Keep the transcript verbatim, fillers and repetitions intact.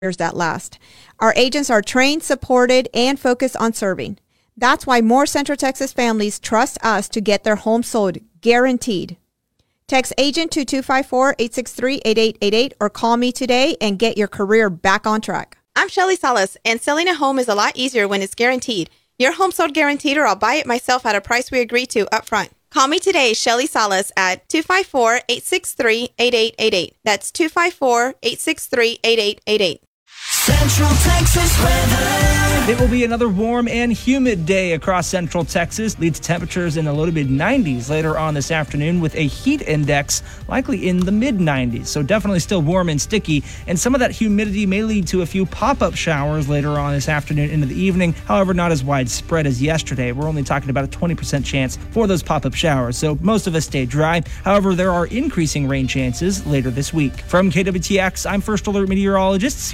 that last. Our agents are trained, supported, and focused on serving. That's why more Central Texas families trust us to get their home sold, guaranteed. Text agent to two five four, eight six three, eight eight eight eight or call me today and get your career back on track. I'm Shelly Salas, and selling a home is a lot easier when it's guaranteed. Your home sold guaranteed, or I'll buy it myself at a price we agree to up front. Call me today, Shelly Salas, at two five four, eight six three, eight eight eight eight. That's two five four, eight six three, eight eight eight eight. Central Texas weather. It will be another warm and humid day across Central Texas. Leads temperatures in the low to mid nineties later on this afternoon, with a heat index likely in the mid nineties. So definitely still warm and sticky. And some of that humidity may lead to a few pop-up showers later on this afternoon into the evening. However, not as widespread as yesterday. We're only talking about a twenty percent chance for those pop-up showers. So most of us stay dry. However, there are increasing rain chances later this week. From K W T X, I'm First Alert Meteorologist